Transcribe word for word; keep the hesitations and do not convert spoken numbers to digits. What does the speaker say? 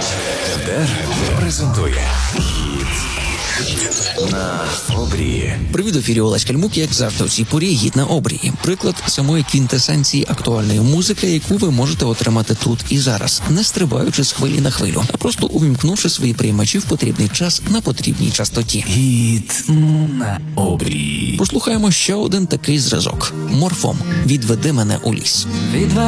ТДР презентує «Гід на обрії». Привіт, ефірі Олесь Кальмук, як завжди у цій порі «Гід на обрії». Приклад самої квінтесенції актуальної музики, яку ви можете отримати тут і зараз, не стрибаючи з хвилі на хвилю, а просто увімкнувши свої приймачі в потрібний час на потрібній частоті. «Гід на обрії». Послухаємо ще один такий зразок. Морфом. «Відведи мене у ліс».